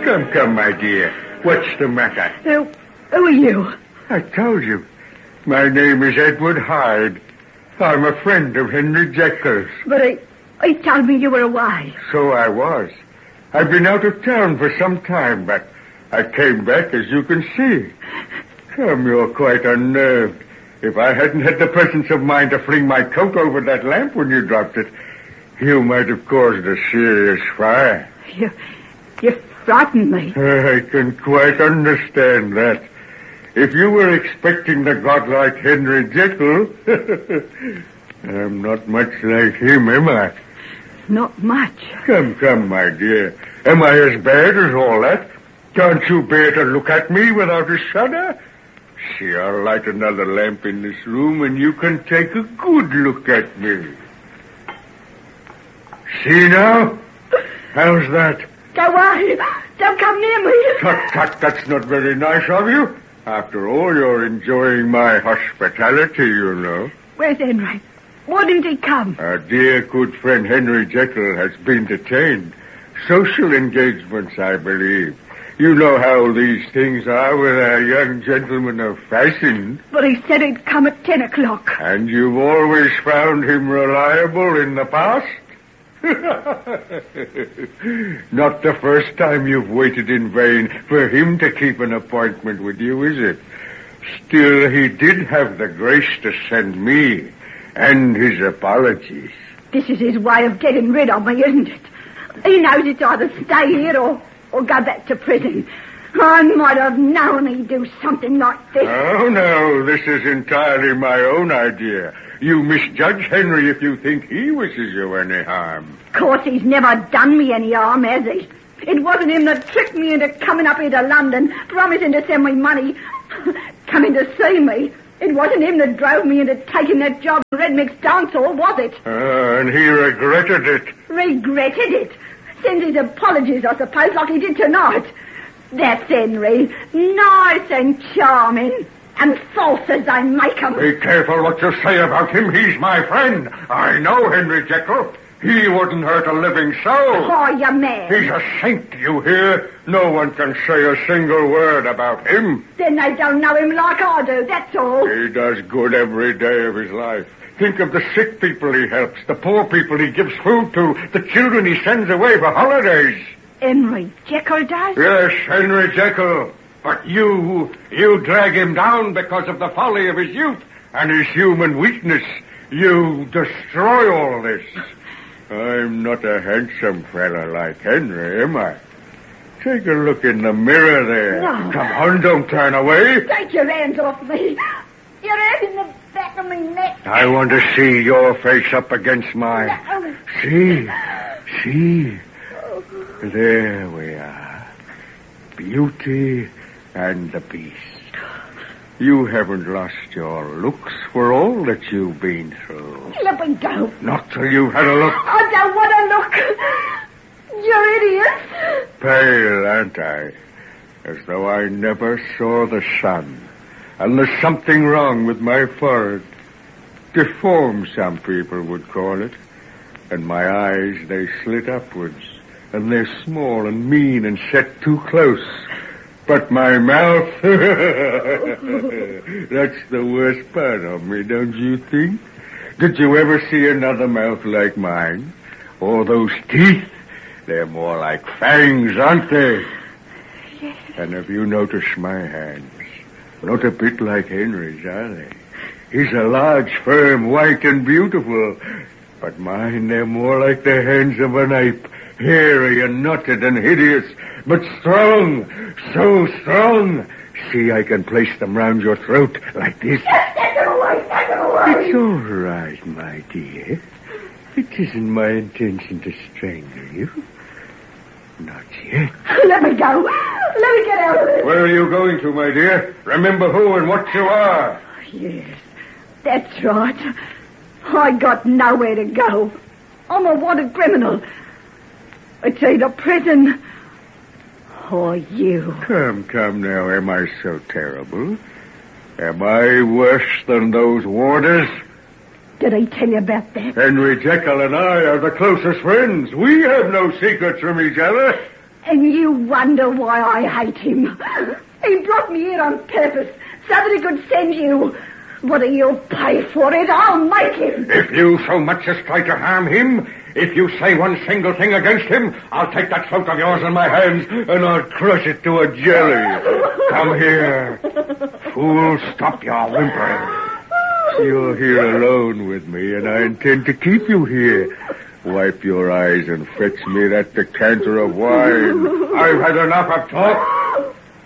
Come, my dear. What's the matter? Who are you? I told you. My name is Edward Hyde. I'm a friend of Henry Jekyll's. But he told me you were away. So I was. I've been out of town for some time, but I came back, as you can see. Come, you're quite unnerved. If I hadn't had the presence of mind to fling my coat over that lamp when you dropped it, you might have caused a serious fire. You frightened me. I can quite understand that. If you were expecting the godlike Henry Jekyll, I'm not much like him, am I? Not much. Come, my dear. Am I as bad as all that? Can't you bear to look at me without a shudder? See, I'll light another lamp in this room and you can take a good look at me. See now? How's that? Go away. Don't come near me. Tut, that's not very nice of you. After all, you're enjoying my hospitality, you know. Where's Henry? Why didn't he come? Our dear good friend Henry Jekyll has been detained. Social engagements, I believe. You know how these things are with our young gentlemen of fashion. But he said he'd come at 10 o'clock. And you've always found him reliable in the past? Not the first time you've waited in vain for him to keep an appointment with you, is it? Still, he did have the grace to send me and his apologies. This is his way of getting rid of me, isn't it? He knows it's either stay here or go back to prison. I might have known he'd do something like this. Oh, no, this is entirely my own idea. You misjudge Henry if you think he wishes you any harm. Of course, he's never done me any harm, has he? It wasn't him that tricked me into coming up here to London, promising to send me money, coming to see me. It wasn't him that drove me into taking that job at Red Mix Dance Hall, was it? And he regretted it. Regretted it? Sends his apologies, I suppose, like he did tonight. That's Henry. Nice and charming. And false as they make 'em. Be careful what you say about him. He's my friend. I know Henry Jekyll. He wouldn't hurt a living soul. Oh, you man. He's a saint, you hear? No one can say a single word about him. Then they don't know him like I do, that's all. He does good every day of his life. Think of the sick people he helps, the poor people he gives food to, the children he sends away for holidays. Henry Jekyll does? Yes, Henry Jekyll. But you drag him down because of the folly of his youth and his human weakness. You destroy all this. I'm not a handsome fella like Henry, am I? Take a look in the mirror there. No. Come on, don't turn away. Take your hands off me. Your hand in the back of my neck. I want to see your face up against mine. No. See. There we are. Beauty and the Beast. You haven't lost your looks for all that you've been through. Let me go. Not till you've had a look. I don't want to look. You're idiots. Pale, aren't I? As though I never saw the sun. And there's something wrong with my forehead. Deformed, some people would call it. And my eyes, they slit upwards. And they're small and mean and set too close. But my mouth, that's the worst part of me, don't you think? Did you ever see another mouth like mine? Or those teeth? They're more like fangs, aren't they? Yes. And have you noticed my hands? Not a bit like Henry's, are they? He's a large, firm, white, and beautiful. But mine, they're more like the hands of an ape. Hairy and knotted and hideous, but strong, so strong. See, I can place them round your throat like this. Take them away. It's all right, my dear. It isn't my intention to strangle you. Not yet. Let me go. Let me get out of this. Where are you going to, my dear? Remember who and what you are. Yes, that's right. I got nowhere to go. I'm a wanted criminal. It's either prison or you. Come now, am I so terrible? Am I worse than those warders? Did I tell you about that? Henry Jekyll and I are the closest friends. We have no secrets from each other. And you wonder why I hate him. He brought me here on purpose so that he could send you. But he'll pay for it. I'll make him. If you so much as try to harm him, if you say one single thing against him, I'll take that throat of yours in my hands and I'll crush it to a jelly. Come here. Fool, stop your whimpering. You're here alone with me, and I intend to keep you here. Wipe your eyes and fetch me that decanter of wine. I've had enough of talk.